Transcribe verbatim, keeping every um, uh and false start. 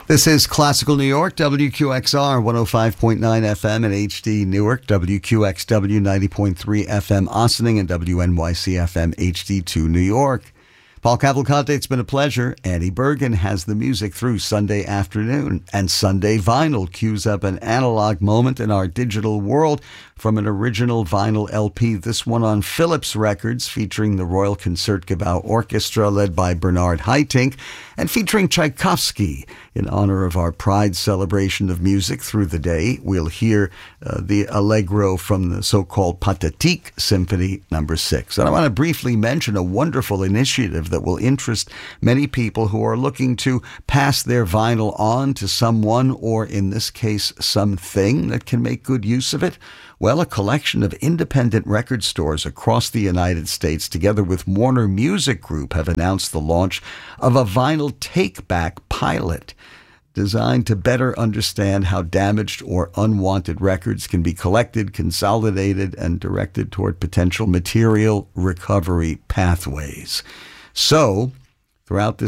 This is Classical New York, W Q X R one oh five point nine F M and H D Newark, W Q X W ninety point three F M Ossining, and W N Y C F M H D two New York. Paul Cavalcante, it's been a pleasure. Annie Bergen has the music through Sunday afternoon, and Sunday Vinyl cues up an analog moment in our digital world from an original vinyl L P, this one on Philips Records, featuring the Royal Concertgebouw Orchestra led by Bernard Haitink, and featuring Tchaikovsky. In honor of our Pride celebration of music through the day, we'll hear uh, the Allegro from the so-called Pathetique Symphony number six. And I want to briefly mention a wonderful initiative that will interest many people who are looking to pass their vinyl on to someone, or in this case, something that can make good use of it. Well, a collection of independent record stores across the United States, together with Warner Music Group, have announced the launch of a vinyl take-back pilot designed to better understand how damaged or unwanted records can be collected, consolidated, and directed toward potential material recovery pathways. So, throughout this